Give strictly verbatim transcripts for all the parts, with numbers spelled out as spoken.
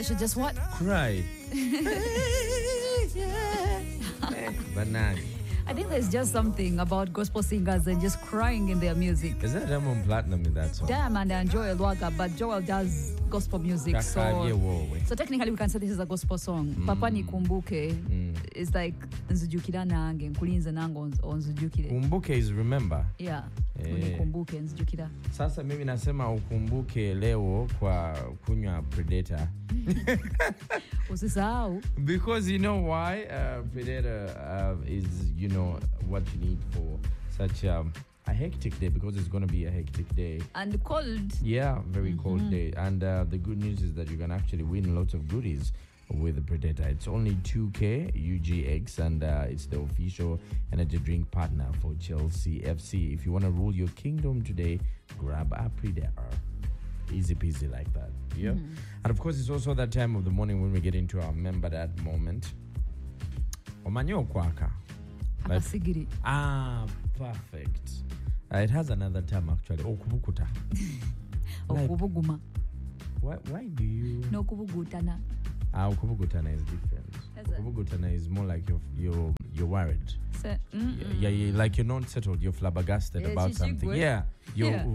They should just what? Cry. But nah. I think there's just something about gospel singers and just crying in their music. Is that Diamond Platinum in that song? Diamond and Joel Waga, but Joel does gospel music. So, so technically we can say this is a gospel song. Mm. Papa Nikumbuke mm. is like Nzujukira nange, nkulinze nango onzujukire. Kumbuke is remember? Yeah. Eh. Nikumbuke Nzujukira. Sasa mimi nasema ukumbuke leo kwa kunywa Predator. Usisahau. Because you know why? Uh, Predator uh, is, you know, what you need for such um, a hectic day, because it's going to be a hectic day. And cold. Yeah, very mm-hmm. cold day. And uh, the good news is that you can actually win lots of goodies with the Predator. It's only two K U G X, and uh, it's the official energy drink partner for Chelsea F C. If you want to rule your kingdom today, grab a Predator. Easy peasy like that. Yeah. Mm-hmm. And of course, it's also that time of the morning when we get into our member that moment. Omanyo kwaka. Akasigiri. Ah, perfect. Uh, it has another term actually. Okubukuta. Okubuguma. Why why do you No kubugutana. Ah, okubugutana is different. Okubugutana is more like you're you're you're worried. Se- yeah, yeah, like you're not settled, you're flabbergasted yeah, about something. Yeah. You're yeah.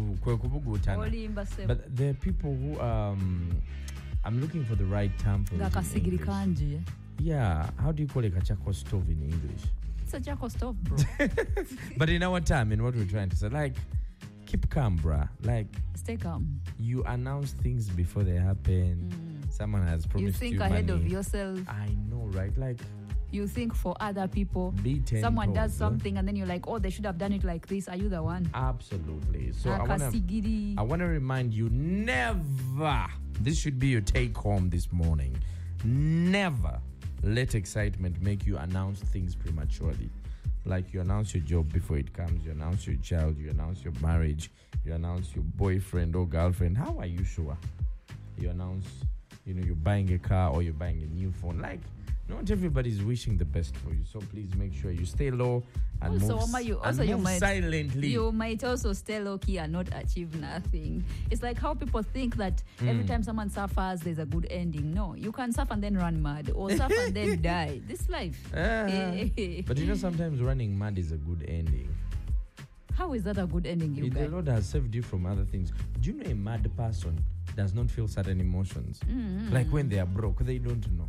uh, But there are people who um I'm looking for the right term for it. Yeah, how do you call it a charcoal stove in English? It's a charcoal stove, bro. But in our time, in what we're trying to say, like, keep calm, bruh. Like, stay calm. You announce things before they happen. Mm. Someone has promised you You think you ahead money. of yourself. I know, right? Like, you think for other people. Be ten Someone toes, does something, huh? and then you're like, oh, they should have done it like this. Are you the one? Absolutely. So I want to I want to remind you, never, this should be your take home this morning, never let excitement make you announce things prematurely. Like, you announce your job before it comes, you announce your child, you announce your marriage, you announce your boyfriend or girlfriend. How are you sure? You announce, you know, you're buying a car or you're buying a new phone. Like, not everybody's wishing the best for you, so please make sure you stay low and also, move, you, also and you move might, silently. You might also stay low key and not achieve nothing. It's like how people think that mm. every time someone suffers, there's a good ending. No, you can suffer and then run mad, or suffer and then die. This life. Uh, but you know, sometimes running mad is a good ending. How is that a good ending, you The guys? Lord has saved you from other things. Do you know a mad person does not feel certain emotions? Mm-hmm. Like when they are broke, they don't know.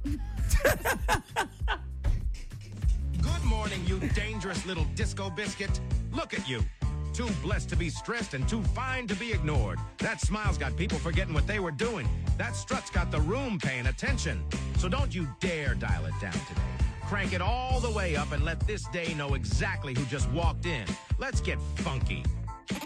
Good morning, you dangerous little disco biscuit. Look at you. Too blessed to be stressed and too fine to be ignored. That smile's got people forgetting what they were doing. That strut's got the room paying attention. So don't you dare dial it down today. Crank it all the way up and let this day know exactly who just walked in. Let's get funky.